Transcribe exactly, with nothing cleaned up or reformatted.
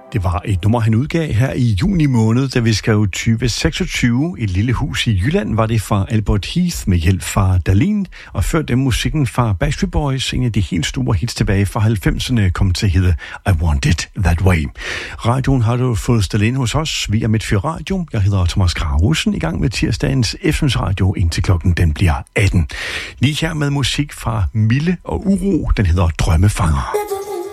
Det var et nummer, han udgav her i juni måned, da vi skrev tyve seksogtyve. Et lille hus i Jylland var det fra Albert Heath med hjælp fra Darlene, og før den musikken fra Backstreet Boys, en af de helt store hits tilbage fra halvfemserne, kom til at hedde I Want It That Way. Radioen har du fået Darlene hos os via Midtfyr Radio. Jeg hedder Thomas Grarussen, i gang med tirsdagens F M's Radio, indtil klokken den bliver atten. Lige her med musik fra Mille og Uro, den hedder Drømmefanger.